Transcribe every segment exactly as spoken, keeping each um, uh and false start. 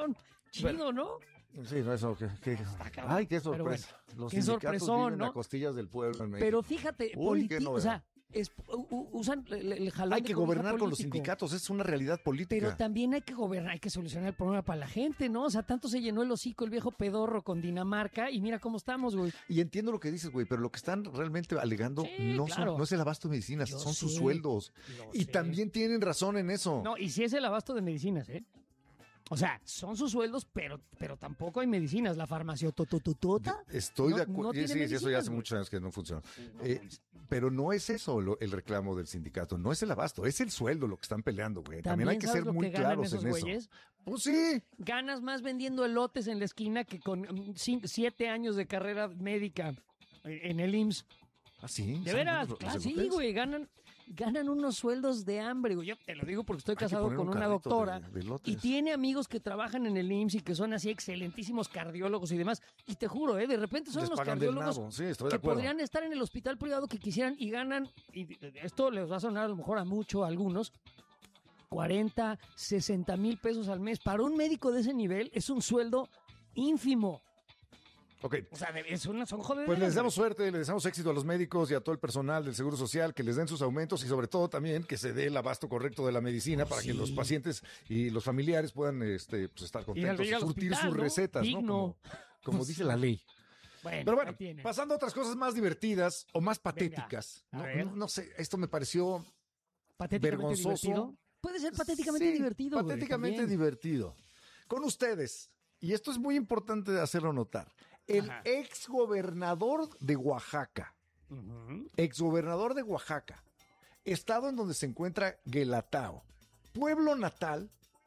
aumentaron. Chido, ¿no? Sí, no, eso, que, que, ay, qué sorpresa. Bueno, los qué sindicatos sorpresón, viven ¿no? a costillas del pueblo en México. Pero fíjate, Uy, qué politi- o sea, novedad. es, u- usan el, el jalón Hay de que cobija gobernar con los político. sindicatos, es una realidad política. Pero también hay que gobernar, hay que solucionar el problema para la gente, ¿no? O sea, tanto se llenó el hocico el viejo pedorro con Dinamarca y mira cómo estamos, güey. Y entiendo lo que dices, güey, pero lo que están realmente alegando Sí, no, claro. son, no es el abasto de medicinas, Yo son sus sé, sueldos. lo Y sé. también tienen razón en eso. No, y si es el abasto de medicinas, ¿eh? O sea, son sus sueldos, pero, pero tampoco hay medicinas. La farmacéutica. Estoy no- de acuerdo. no tiene sí, sí, eso ya medicinas, hace güey. muchos años que no funciona. Eh, pero no es eso lo- el reclamo del sindicato, no es el abasto, es el sueldo lo que están peleando, güey. También, hay que ¿sabes ser lo muy que ganan claros esos en güeyes? eso. Pues sí. Ganas más vendiendo elotes en la esquina que con mm, cinco- siete años de carrera médica en el I M S S. ¿Ah, sí? De ¿Saben veras, los- los claro, sí, elotes? güey, ganan, ganan unos sueldos de hambre, güey. Yo te lo digo porque estoy Hay que casado poner con un una carrito doctora de- de elotes. y tiene amigos que trabajan en el I M S S y que son así excelentísimos cardiólogos y demás. Y te juro, ¿eh? De repente son Les unos pagan del cardiólogos nabo, sí, estoy de que acuerdo. podrían estar en el hospital privado que quisieran y ganan, y esto les va a sonar a lo mejor a mucho a algunos, cuarenta, sesenta mil pesos al mes. Para un médico de ese nivel es un sueldo ínfimo. Ok. O sea, de- es una, son joder. Pues les deseamos suerte, les deseamos éxito a los médicos y a todo el personal del Seguro Social, que les den sus aumentos y sobre todo también que se dé el abasto correcto de la medicina para Sí. que los pacientes y los familiares puedan este, pues, estar contentos ir y al surtir hospital, sus ¿no? recetas, Digno. ¿no? Como, como dice la ley. Bueno, Pero bueno, ahí tiene. pasando a otras cosas más divertidas o más patéticas. a No, ver. no, no sé, esto me pareció Patéticamente vergonzoso. divertido. Puede ser patéticamente Sí, divertido. güey, Patéticamente también. divertido. Con ustedes, y esto es muy importante hacerlo notar, el Ajá. exgobernador de Oaxaca, Ujú. exgobernador de Oaxaca, estado en donde se encuentra Guelatao, pueblo natal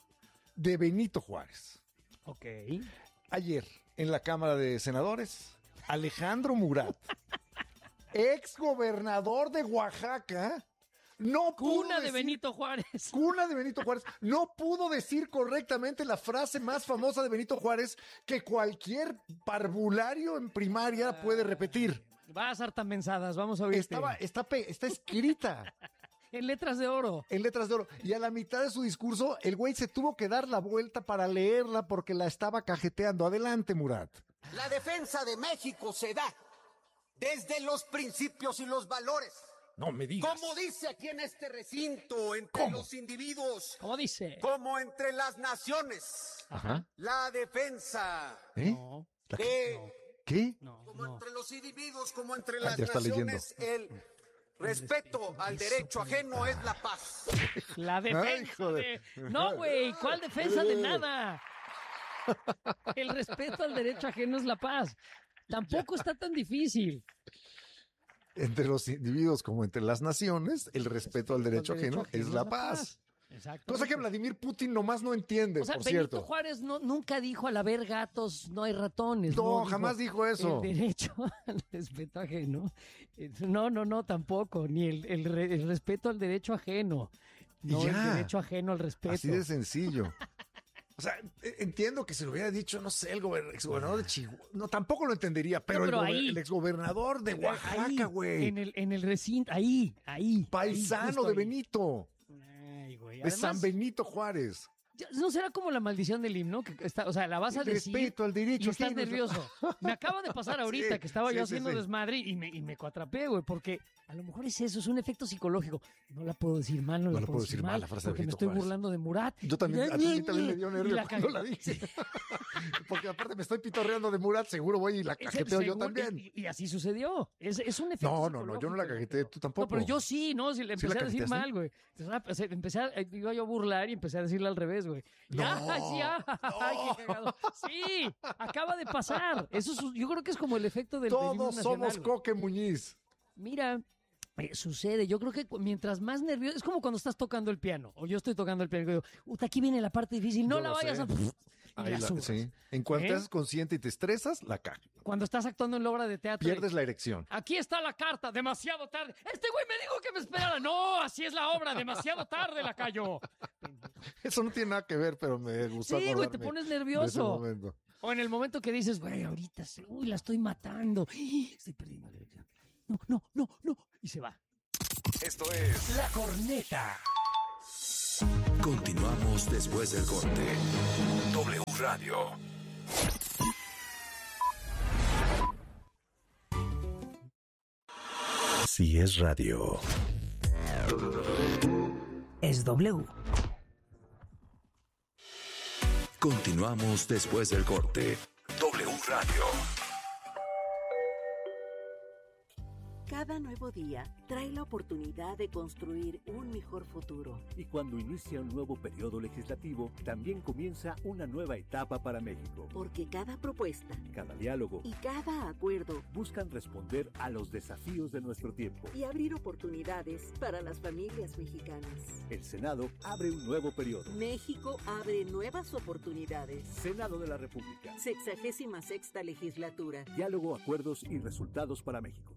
de Benito Juárez. Ok. Ayer, en la Cámara de Senadores, Alejandro Murat, exgobernador de Oaxaca, no pudo Cuna de decir- Benito Juárez. Cuna de Benito Juárez, no pudo decir correctamente la frase más famosa de Benito Juárez que cualquier parvulario en primaria puede repetir. Vas hartas mensadas, vamos a oírte. Estaba, está, pe- está escrita En letras de oro. en letras de oro. Y a la mitad de su discurso, el güey se tuvo que dar la vuelta para leerla porque la estaba cajeteando. Adelante, Murat. La defensa de México se da desde los principios y los valores. No me digas. Como dice aquí en este recinto, entre ¿Cómo? los individuos, ¿Cómo dice? como entre las naciones. Ajá. La defensa ¿Eh? No, La- de, ¿Qué? no, como no. entre los individuos, como entre Ah, las ya está naciones, el respeto al derecho ajeno es la paz. La Ay, defensa joder. de... No, güey, ¿cuál defensa de nada? El respeto al derecho ajeno es la paz. Tampoco está tan difícil. Entre los individuos como entre las naciones, el respeto al derecho El derecho ajeno es la paz. Exacto. Cosa que Vladimir Putin nomás no entiende, O sea, por Benito cierto. Juárez no, nunca dijo al haber gatos no hay ratones. No, jamás dijo eso. El derecho al respeto ajeno. Eh, No, no, no, tampoco. Ni el, el re- el respeto al derecho ajeno. No, Y el ya. derecho ajeno al respeto. Así de sencillo. O sea, e- entiendo que se lo hubiera dicho, no sé, el gober- exgobernador de Chihuahua. No, tampoco lo entendería, pero, No, pero el, gober- ahí. el exgobernador de Ahí, Oaxaca, güey. En el, en el recinto, ahí, ahí. Paisano ahí, justo de ahí. Benito, Ay, güey. de Además, San Benito Juárez. ya- ¿no será como la maldición del himno? Que está, o sea, la vas a El decir respeto al derecho y estás ajeno. nervioso. Me acaba de pasar ahorita Sí, que estaba sí, yo sí, haciendo sí. desmadre y me, y me cuatrapé, güey, porque a lo mejor es eso, es un efecto psicológico. No la puedo decir mal, no, No la la puedo decir mal, la frase de porque me Benito estoy Juárez. burlando de Murat. Yo también, Y- a mí también me dio y nervio la cuando cagué. la dije. Porque aparte me estoy pitorreando de Murat, seguro voy y la Ese- cajeteo yo seguro- también. Y, y así sucedió. Es, es un efecto No, no, no, yo no la psicológico, cajeteé, tú tampoco. No, pero yo sí, ¿no? Si le ¿Sí empecé la a decir cajeteaste? mal, güey. Entonces, ah, pues, empecé a, eh, iba yo a burlar y empecé a decirle al revés, güey. No, Ya, sí, ah, ay, qué cagado. Sí, acaba de pasar. Eso es, yo creo que es como el efecto del del himno Todos nacional, somos güey. Coque Muñiz. Mira, eh, sucede. Yo creo que cu- mientras más nervioso, es como cuando estás tocando el piano, o yo estoy tocando el piano, y digo, "Uta, aquí viene la parte difícil, no Yo la lo vayas sé. a... y Ahí la la- subes. sí. En cuanto ¿Eh? te haces consciente y te estresas, la caja. Cuando estás actuando en la obra de teatro. Pierdes la erección. Aquí está la carta, demasiado tarde. Este güey me dijo que me esperara. No, así es la obra, demasiado tarde la cayó. Eso no tiene nada que ver, pero me gustó. Sí, güey, acordarme te pones de ese nervioso. momento. O en el momento que dices, güey, ahorita, se- uy, la estoy matando. Estoy perdiendo la erección. No, no, no, no. Y se va. Esto es La corneta. Continuamos después del corte. W Radio. Si es radio, es W. Continuamos después del corte. W Radio. Cada nuevo día trae la oportunidad de construir un mejor futuro. Y cuando inicia un nuevo periodo legislativo, también comienza una nueva etapa para México. Porque cada propuesta, cada diálogo y cada acuerdo buscan responder a los desafíos de nuestro tiempo y abrir oportunidades para las familias mexicanas. El Senado abre un nuevo periodo. México abre nuevas oportunidades. Senado de la República. Sexagésima sexta legislatura. Diálogo, acuerdos y resultados para México.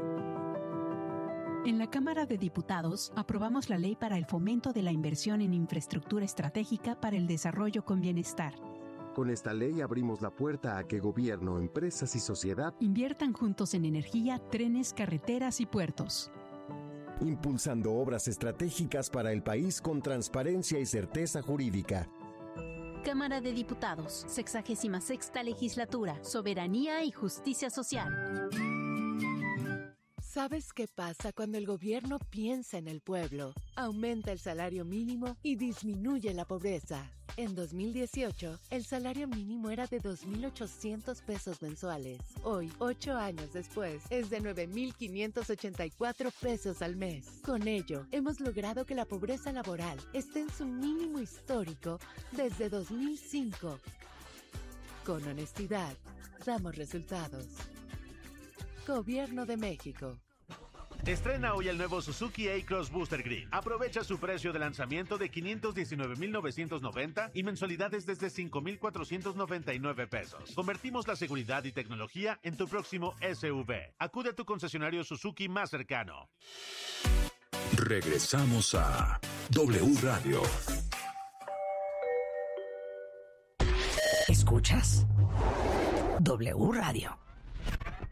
En la Cámara de Diputados aprobamos la Ley para el Fomento de la Inversión en Infraestructura Estratégica para el Desarrollo con Bienestar. Con esta ley abrimos la puerta a que gobierno, empresas y sociedad inviertan juntos en energía, trenes, carreteras y puertos. Impulsando obras estratégicas para el país con transparencia y certeza jurídica. Cámara de Diputados, sexagésima sexta legislatura, soberanía y justicia social. ¿Sabes qué pasa cuando el gobierno piensa en el pueblo? Aumenta el salario mínimo y disminuye la pobreza. En dos mil dieciocho, el salario mínimo era de dos mil ochocientos pesos mensuales. Hoy, ocho años después, es de nueve mil quinientos ochenta y cuatro pesos al mes. Con ello, hemos logrado que la pobreza laboral esté en su mínimo histórico desde dos mil cinco. Con honestidad, damos resultados. Gobierno de México. Estrena hoy el nuevo Suzuki A-Cross Booster Green. Aprovecha su precio de lanzamiento de quinientos diecinueve mil novecientos noventa y mensualidades desde cinco mil cuatrocientos noventa y nueve pesos. Convertimos la seguridad y tecnología en tu próximo S U V. Acude a tu concesionario Suzuki más cercano. Regresamos a W Radio. ¿Escuchas? W Radio.